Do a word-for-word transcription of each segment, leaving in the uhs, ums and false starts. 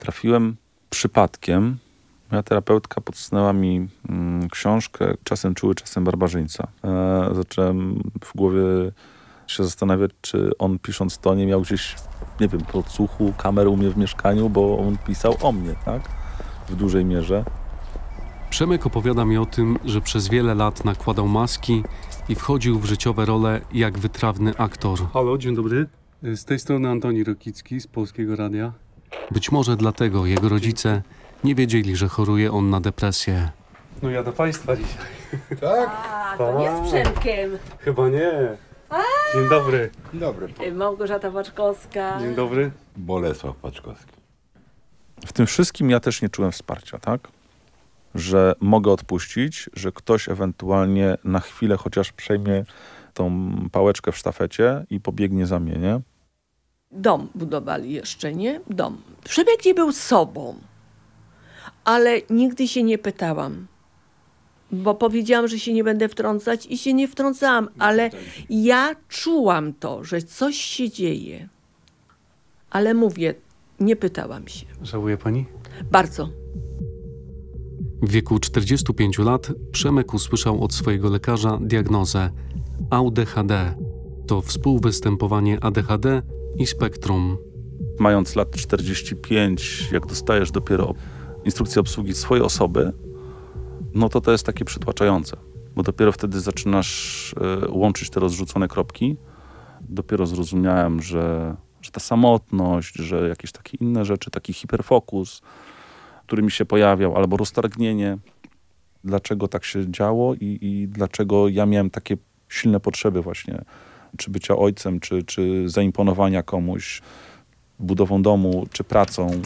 Trafiłem przypadkiem. Moja terapeutka podsunęła mi mm, książkę Czasem czuły, czasem barbarzyńca. E, zacząłem w głowie się zastanawiać, czy on pisząc to nie miał gdzieś, nie wiem, podsłuchu kamer u mnie w mieszkaniu, bo on pisał o mnie, tak? W dużej mierze. Przemek opowiada mi o tym, że przez wiele lat nakładał maski i wchodził w życiowe role jak wytrawny aktor. Halo, dzień dobry. Z tej strony Antoni Rokicki z Polskiego Radia. Być może dlatego jego rodzice nie wiedzieli, że choruje on na depresję. No ja do państwa dzisiaj. Tak? A, to nie z Przemkiem. Chyba nie. Dzień dobry. Dobry. Małgorzata Paczkowska. Dzień dobry. Bolesław Paczkowski. W tym wszystkim ja też nie czułem wsparcia, tak? Że mogę odpuścić, że ktoś ewentualnie na chwilę chociaż przejmie tą pałeczkę w sztafecie i pobiegnie za mnie, nie? Dom budowali jeszcze, nie? Dom. Przebieg nie był sobą. Ale nigdy się nie pytałam. Bo powiedziałam, że się nie będę wtrącać i się nie wtrącałam. Ale ja czułam to, że coś się dzieje. Ale mówię, nie pytałam się. Żałuje pani? Bardzo. W wieku czterdziestu pięciu lat Przemek usłyszał od swojego lekarza diagnozę A D H D. To współwystępowanie A D H D i spektrum. Mając lat czterdzieści pięć, jak dostajesz dopiero instrukcję obsługi swojej osoby, no to to jest takie przytłaczające. Bo dopiero wtedy zaczynasz y, łączyć te rozrzucone kropki. Dopiero zrozumiałem, że, że ta samotność, że jakieś takie inne rzeczy, taki hiperfokus, który mi się pojawiał, albo roztargnienie, dlaczego tak się działo i, i dlaczego ja miałem takie silne potrzeby właśnie, czy bycia ojcem, czy, czy zaimponowania komuś, budową domu, czy pracą.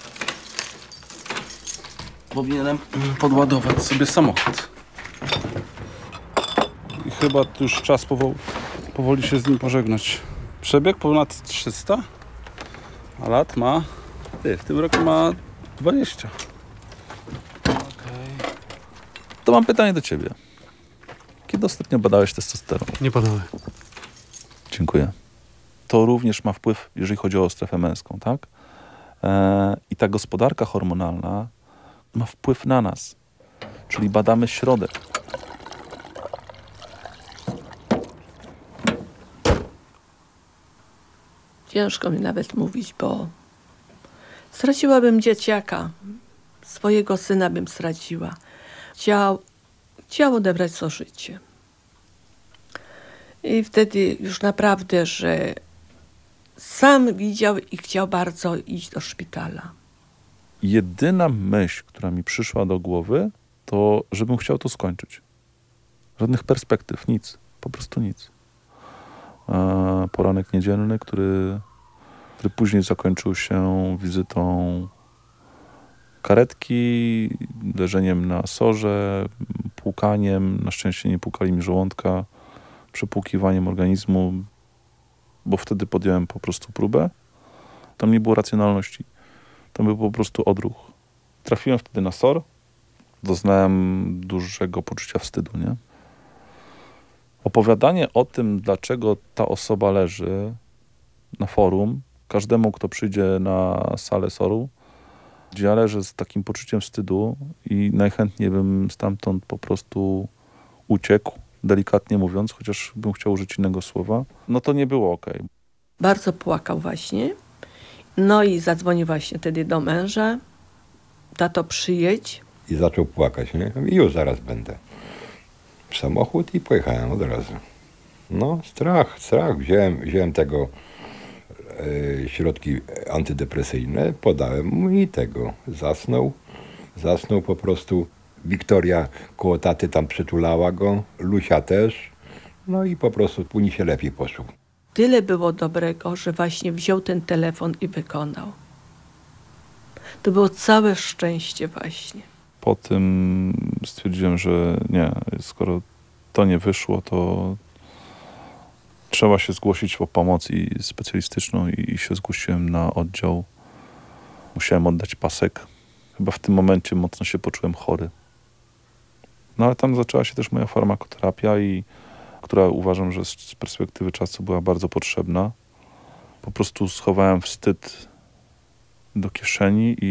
Powinienem podładować sobie samochód. I chyba już czas powoli, powoli się z nim pożegnać. Przebieg ponad trzysta, a lat ma... Ty, w tym roku ma dwadzieścia. To mam pytanie do ciebie. Kiedy ostatnio badałeś testosteron? Nie panowie. Dziękuję. To również ma wpływ, jeżeli chodzi o strefę męską, tak? Eee, I ta gospodarka hormonalna ma wpływ na nas. Czyli badamy środek. Ciężko mi nawet mówić, bo straciłabym dzieciaka. Swojego syna bym straciła. Chciał, chciał odebrać co życie. I wtedy już naprawdę, że sam widział i chciał bardzo iść do szpitala. Jedyna myśl, która mi przyszła do głowy, to żebym chciał to skończyć. Żadnych perspektyw, nic. Po prostu nic. Eee, poranek niedzielny, który, który później zakończył się wizytą karetki, leżeniem na sorze, płukaniem. Na szczęście nie płukali mi żołądka, przepłukiwaniem organizmu, bo wtedy podjąłem po prostu próbę. Tam nie było racjonalności. Tam był po prostu odruch. Trafiłem wtedy na S O R. Doznałem dużego poczucia wstydu, nie? Opowiadanie o tym, dlaczego ta osoba leży na forum, każdemu, kto przyjdzie na salę S O R-u, gdzie ja leżę z takim poczuciem wstydu i najchętniej bym stamtąd po prostu uciekł, delikatnie mówiąc, chociaż bym chciał użyć innego słowa, no to nie było okej. Okay. Bardzo płakał właśnie. No i zadzwonił właśnie wtedy do męża. Tato, przyjedź. I zaczął płakać, nie? I już zaraz będę. W samochód i pojechałem od razu. No, strach, strach. Wziąłem, wziąłem tego e, środki antydepresyjne, podałem mu i tego. Zasnął. Zasnął po prostu. Wiktoria koło taty tam przytulała go. Lusia też. No i po prostu później się lepiej poszło. Tyle było dobrego, że właśnie wziął ten telefon i wykonał. To było całe szczęście właśnie. Po tym stwierdziłem, że nie, skoro to nie wyszło, to trzeba się zgłosić po pomoc i specjalistyczną i, i się zgłosiłem na oddział. Musiałem oddać pasek. Chyba w tym momencie mocno się poczułem chory. No ale tam zaczęła się też moja farmakoterapia, i która uważam, że z perspektywy czasu była bardzo potrzebna. Po prostu schowałem wstyd do kieszeni i